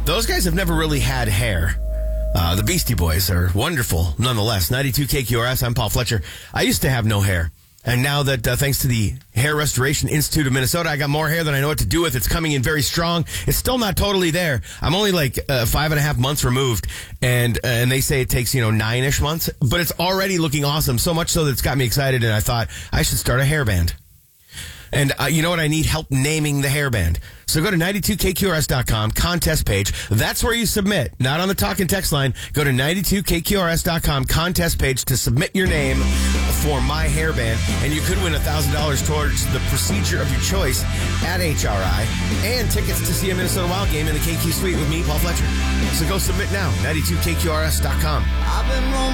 Those guys have never really had hair. The Beastie Boys are wonderful, nonetheless. 92 KQRS, I'm Paul Fletcher. I used to have no hair. And now that thanks to the Hair Restoration Institute of Minnesota, I got more hair than I know what to do with. It's coming in very strong. It's still not totally there. I'm only like 5.5 months removed, and they say it takes 9-ish months, but it's already looking awesome. So much so that it's got me excited, and I thought I should start a hairband. And you know what? I need help naming the hairband. So go to 92KQRS.com, contest page. That's where you submit, not on the talk and text line. Go to 92KQRS.com, contest page to submit your name for my hairband. And you could win $1,000 towards the procedure of your choice at HRI and tickets to see a Minnesota Wild game in the KQ Suite with me, Paul Fletcher. So go submit now, 92KQRS.com.